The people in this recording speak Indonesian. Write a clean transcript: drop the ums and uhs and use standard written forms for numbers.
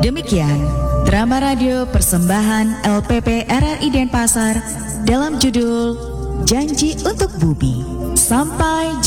Demikian drama radio persembahan LPP RRI Denpasar dalam judul Janji untuk Bumi. Sampai jumpa.